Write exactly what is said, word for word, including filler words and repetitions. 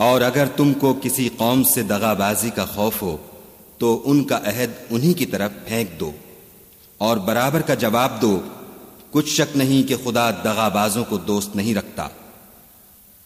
और अगर तुमको किसी कौम से दगाबाजी का खौफ हो तो उनका अहद उन्हीं की तरफ फेंक दो और बराबर का जवाब दो। कुछ शक नहीं कि खुदा दगाबाजों को दोस्त नहीं रखता।